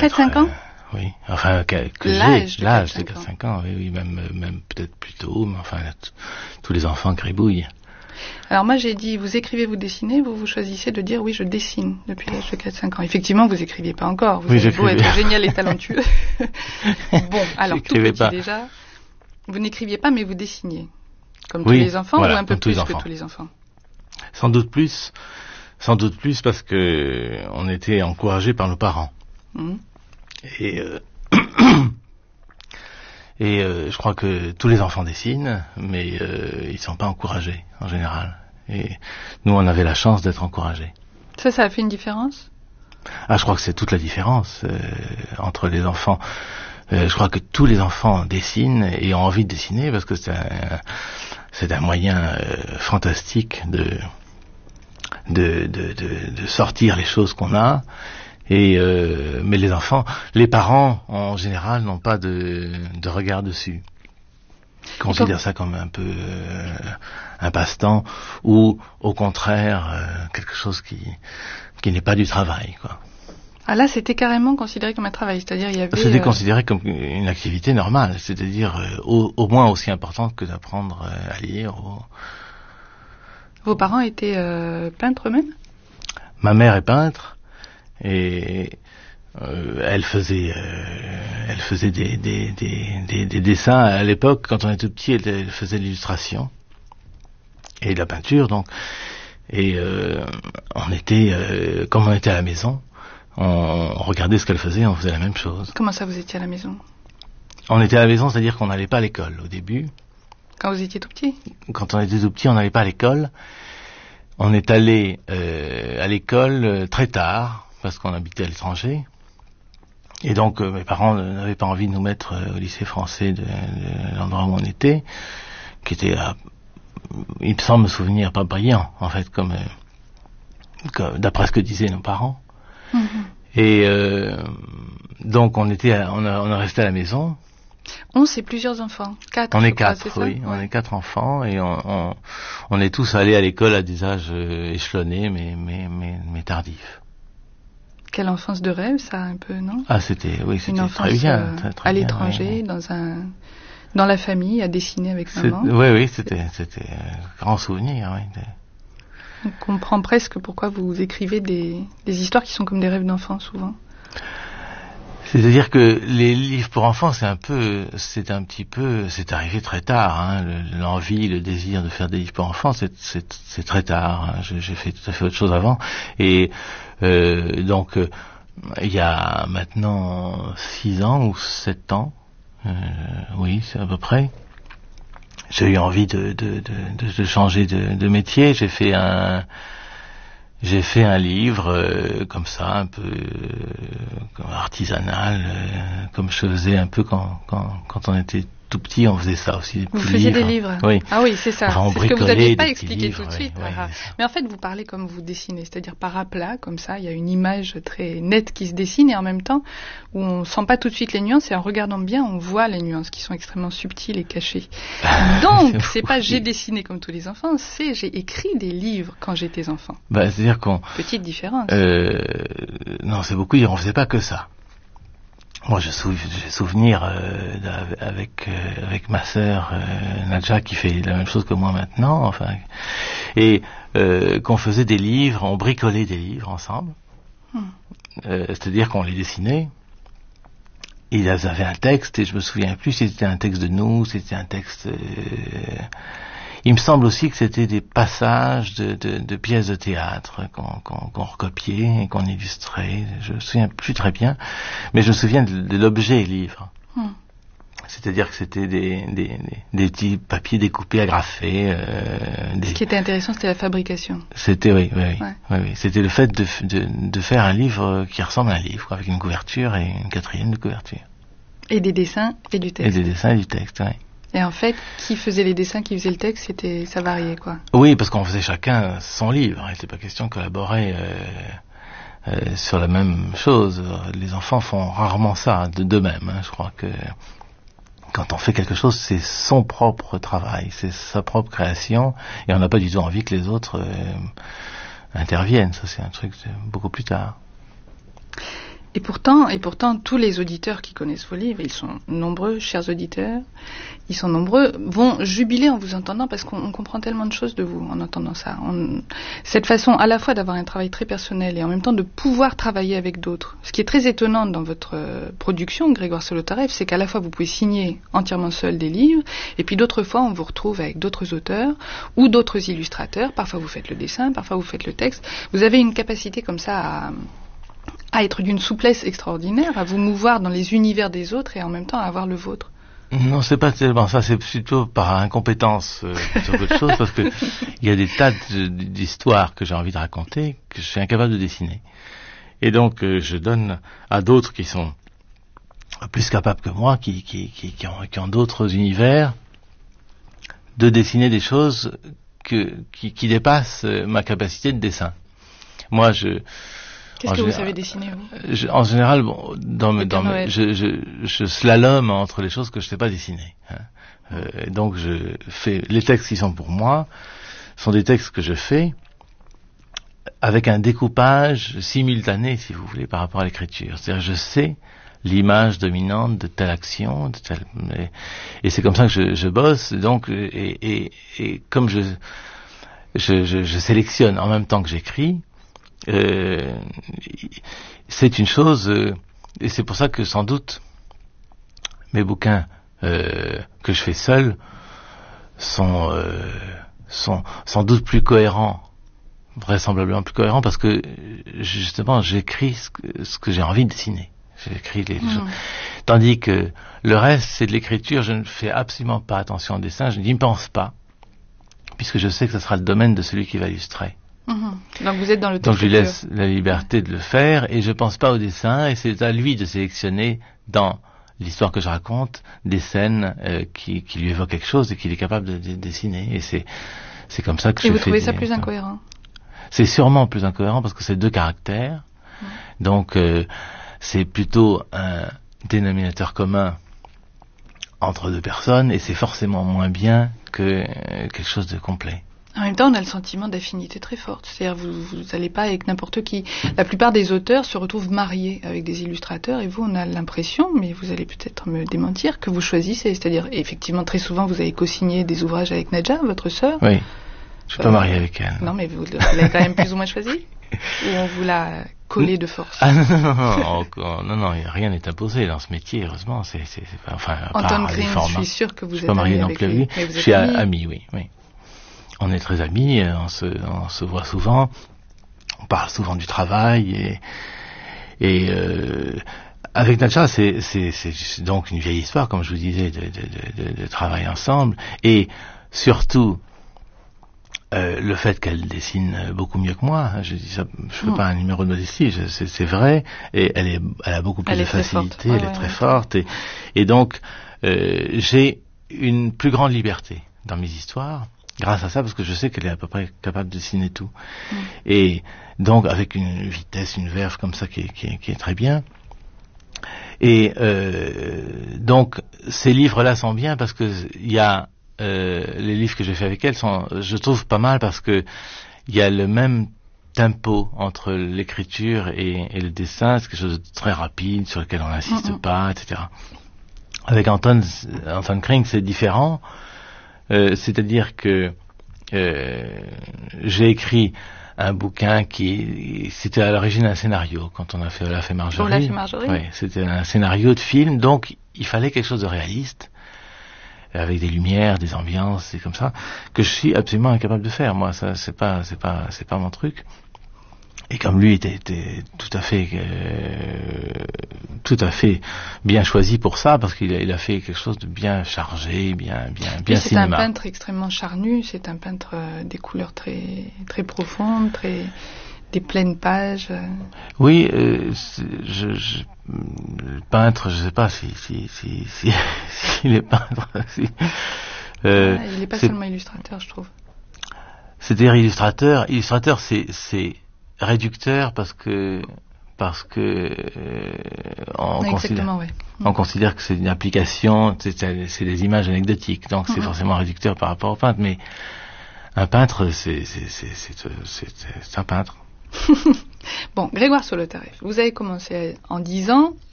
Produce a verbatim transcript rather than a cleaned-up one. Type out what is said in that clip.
quatre cinq ans euh, Oui, enfin, que, que l'âge j'ai, l'âge de quatre cinq ans, oui, oui, même, même peut-être plus tôt, mais enfin, t- tous les enfants gribouillent. Alors moi j'ai dit, vous écrivez, vous dessinez, vous vous choisissez de dire oui je dessine depuis l'âge de quatre cinq ans. Effectivement vous écriviez pas encore, vous oui, avez beau j'écrivais. être génial et talentueux. Bon, alors tout petit pas. déjà, vous n'écriviez pas mais vous dessiniez. Comme oui, tous les enfants voilà, ou un peu plus tous que tous les enfants? Sans doute plus, sans doute plus parce que on était encouragés par nos parents. Mmh. Et... Euh... Et euh, je crois que tous les enfants dessinent, mais euh, ils sont pas encouragés en général. Et nous, on avait la chance d'être encouragés. Ça, ça a fait une différence ? Ah, je crois que c'est toute la différence euh, entre les enfants. Euh, je crois que tous les enfants dessinent et ont envie de dessiner parce que c'est un, c'est un moyen euh, fantastique de de, de de de sortir les choses qu'on a. Et euh, mais les enfants, les parents en général n'ont pas de, de regard dessus. Ils considèrent ça comme un peu euh, un passe-temps ou au contraire euh, quelque chose qui qui n'est pas du travail, quoi. Ah là, c'était carrément considéré comme un travail, c'est-à-dire il y avait. C'était euh... considéré comme une activité normale, c'est-à-dire euh, au, au moins aussi importante que d'apprendre euh, à lire. Ou... Vos parents étaient euh, peintres eux-mêmes ? Ma mère est peintre. Et euh, elle faisait, euh, elle faisait des, des, des, des, des dessins à l'époque. Quand on était petit, elle, elle faisait l'illustration et de la peinture. Donc, et euh, on était, euh, comme on était à la maison, on regardait ce qu'elle faisait, on faisait la même chose. Comment ça, vous étiez à la maison ? On était à la maison, c'est-à-dire qu'on n'allait pas à l'école au début. Quand vous étiez tout petit ? Quand on était tout petit, on n'allait pas à l'école. On est allé euh, à l'école euh, très tard. Parce qu'on habitait à l'étranger. Et donc, euh, mes parents n'avaient pas envie de nous mettre euh, au lycée français de, de l'endroit où on était, qui était, à, il me semble me souvenir, pas brillant, en fait, comme, euh, comme d'après ce que disaient nos parents. Mm-hmm. Et euh, donc, on était, à, on a, on a resté à la maison. On, c'est plusieurs enfants. Quatre. On est crois, quatre, c'est oui. Ça on ouais. est quatre enfants et on, on, on est tous allés à l'école à des âges euh, échelonnés, mais, mais, mais, mais tardifs. Quelle enfance de rêve, ça, un peu, non ? Ah, c'était, oui, c'était Une très bien. Euh, très, très à bien, l'étranger, oui. dans un, dans la famille, à dessiner avec maman. Oui, oui, c'était, c'était un grand souvenir, oui. On comprend presque pourquoi vous écrivez des, des histoires qui sont comme des rêves d'enfants, souvent. C'est-à-dire que les livres pour enfants, c'est un peu, c'est un petit peu, c'est arrivé très tard, hein, l'envie, le désir de faire des livres pour enfants, c'est, c'est, c'est très tard. Hein, j'ai fait tout à fait autre chose avant. Et euh, donc, euh, il y a maintenant six ans ou sept ans, euh, oui, c'est à peu près, j'ai eu envie de, de, de, de changer de, de métier. J'ai fait un... J'ai fait un livre euh, comme ça, un peu euh, artisanal, euh, comme je faisais un peu quand, quand, quand on était tout petit, on faisait ça aussi. Des vous faisiez livres. des livres. Oui. Ah oui, c'est ça. Enfin, c'est ce que vous n'aviez pas expliqué livres, tout de suite. Oui, ah. oui, Mais en fait, vous parlez comme vous dessinez, c'est-à-dire par aplat, comme ça, il y a une image très nette qui se dessine et en même temps, où on sent pas tout de suite les nuances et en regardant bien, on voit les nuances qui sont extrêmement subtiles et cachées. Donc, c'est pas j'ai dessiné comme tous les enfants, c'est j'ai écrit des livres quand j'étais enfant. Bah, c'est-à-dire qu'on... Petite différence. Euh, non, c'est beaucoup dire, on faisait pas que ça. Moi, j'ai sou- souvenir euh, avec euh, avec ma sœur euh, Nadja qui fait la même chose que moi maintenant, enfin, et euh, qu'on faisait des livres, on bricolait des livres ensemble. Hmm. Euh, c'est-à-dire qu'on les dessinait. Ils avaient un texte et je me souviens plus si c'était un texte de nous, si c'était un texte. Euh, Il me semble aussi que c'était des passages de, de, de pièces de théâtre qu'on, qu'on, qu'on recopiait et qu'on illustrait. Je me souviens plus très bien, mais je me souviens de, de l'objet livre. Hmm. C'est-à-dire que c'était des, des, des, des petits papiers découpés, agrafés. Euh, des... Ce qui était intéressant, c'était la fabrication. C'était, oui, oui, oui. Ouais. oui, oui. C'était le fait de, de, de faire un livre qui ressemble à un livre, avec une couverture et une quatrième de couverture. Et des dessins et du texte. Et des dessins et du texte, oui. Et en fait, qui faisait les dessins, qui faisait le texte, c'était, ça variait, quoi. Oui, parce qu'on faisait chacun son livre. Il n'était pas question de collaborer euh, euh, sur la même chose. Les enfants font rarement ça de d'eux-mêmes. Hein. Je crois que quand on fait quelque chose, c'est son propre travail, c'est sa propre création, et on n'a pas du tout envie que les autres euh, interviennent. Ça, c'est un truc beaucoup plus tard. Et pourtant, et pourtant, tous les auditeurs qui connaissent vos livres, ils sont nombreux, chers auditeurs, ils sont nombreux, vont jubiler en vous entendant parce qu'on on comprend tellement de choses de vous en entendant ça. On, cette façon à la fois d'avoir un travail très personnel et en même temps de pouvoir travailler avec d'autres. Ce qui est très étonnant dans votre euh, production, Grégoire Solotarev, c'est qu'à la fois vous pouvez signer entièrement seul des livres et puis d'autres fois on vous retrouve avec d'autres auteurs ou d'autres illustrateurs. Parfois vous faites le dessin, parfois vous faites le texte. Vous avez une capacité comme ça à... à être d'une souplesse extraordinaire, à vous mouvoir dans les univers des autres et en même temps à avoir le vôtre. Non, c'est pas tellement ça, c'est plutôt par incompétence euh, sur d'autres choses, parce que il y a des tas de, d'histoires que j'ai envie de raconter que je suis incapable de dessiner. Et donc euh, je donne à d'autres qui sont plus capables que moi, qui, qui, qui, qui ont, qui ont d'autres univers, de dessiner des choses que, qui, qui dépassent ma capacité de dessin. Moi, je... Qu'est-ce que vous savez dessiner, vous ? je, En général, bon, dans mes, dans mes, je, je, je slalome entre les choses que je ne sais pas dessiner. Hein. Euh, donc, je fais les textes qui sont pour moi sont des textes que je fais avec un découpage simultané, si vous voulez, par rapport à l'écriture. C'est-à-dire, je sais l'image dominante de telle action, de telle, et, et c'est comme ça que je, je bosse. Donc, et, et, et comme je, je, je, je sélectionne en même temps que j'écris. Euh, c'est une chose, euh, et c'est pour ça que sans doute mes bouquins euh, que je fais seul sont, euh, sont sans doute plus cohérents, vraisemblablement plus cohérents, parce que justement j'écris ce que, ce que j'ai envie de dessiner. J'écris les, les mmh. choses. Tandis que le reste c'est de l'écriture, je ne fais absolument pas attention au dessin, je n'y pense pas, puisque je sais que ce sera le domaine de celui qui va illustrer. Mmh. Donc vous êtes dans le Donc je lui laisse la liberté de le faire et je pense pas au dessin et c'est à lui de sélectionner dans l'histoire que je raconte des scènes euh, qui, qui lui évoquent quelque chose et qu'il est capable de, de dessiner et c'est c'est comme ça que et je vous fais. Trouvez des, ça plus incohérent ? C'est sûrement plus incohérent parce que c'est deux caractères. Mmh. Donc euh, c'est plutôt un dénominateur commun entre deux personnes et c'est forcément moins bien que euh, quelque chose de complet. En même temps, on a le sentiment d'affinité très forte. C'est-à-dire, vous vous n'allez pas avec n'importe qui. La plupart des auteurs se retrouvent mariés avec des illustrateurs, et vous, on a l'impression, mais vous allez peut-être me démentir, que vous choisissez. C'est-à-dire, effectivement, très souvent, vous avez co-signé des ouvrages avec Nadja, votre sœur. Oui, je suis euh, pas marié avec elle. Non, mais vous l'avez quand même plus ou moins choisi. Ou on vous l'a collé de force. Ah non, non, non, non, non, non, rien n'est imposé dans ce métier, heureusement. C'est, c'est, c'est pas, enfin, Anton Green, je suis sûr que vous je suis êtes pas marié non plus avec lui. Je suis ami, ami, oui, oui. On est très amis, on se, on se voit souvent, on parle souvent du travail et, et euh, avec Nadja, c'est, c'est, c'est donc une vieille histoire, comme je vous disais, de, de, de, de travail ensemble et surtout euh, le fait qu'elle dessine beaucoup mieux que moi. Je dis ça, je fais mmh. pas un numéro de modestie, je, c'est, c'est vrai et elle est, elle a beaucoup plus elle de facilité, elle ouais, est très ouais, forte et, et donc euh, j'ai une plus grande liberté dans mes histoires. Grâce à ça, parce que je sais qu'elle est à peu près capable de dessiner tout. Mmh. Et donc, avec une vitesse, une verve comme ça qui est, qui est, qui est très bien. Et euh, donc, ces livres-là sont bien parce que il y a euh, les livres que j'ai fait avec elle sont, je trouve, pas mal parce que il y a le même tempo entre l'écriture et, et le dessin. C'est quelque chose de très rapide sur lequel on n'insiste mmh. pas, et cetera. Avec Anton, Anton Kring, c'est différent. Euh, c'est-à-dire que euh, j'ai écrit un bouquin qui c'était à l'origine un scénario quand on a fait Olaf et Marjorie. Olaf et Marjorie. Oui, c'était un scénario de film, donc il fallait quelque chose de réaliste, avec des lumières, des ambiances, et comme ça, que je suis absolument incapable de faire. Moi, ça c'est pas c'est pas c'est pas mon truc. Et comme lui était, était tout à fait euh, tout à fait bien choisi pour ça, parce qu'il a, il a fait quelque chose de bien chargé, bien bien bien c'est cinéma. C'est un peintre extrêmement charnu, c'est un peintre euh, des couleurs très très profondes, très des pleines pages. Euh. Oui, euh, je, je le peintre, je sais pas si si si si, si il est peintre. Si, euh, ouais, il n'est pas c'est, seulement illustrateur, je trouve. C'est-à-dire illustrateur, illustrateur, c'est c'est réducteur parce que parce que euh, on, considère, ouais. on considère que c'est une application, c'est, c'est des images anecdotiques, donc c'est mm-hmm. forcément réducteur par rapport au peintre, mais un peintre c'est c'est c'est c'est, c'est, c'est, c'est un peintre. Bon, Grégoire Solotareff, vous avez commencé en disant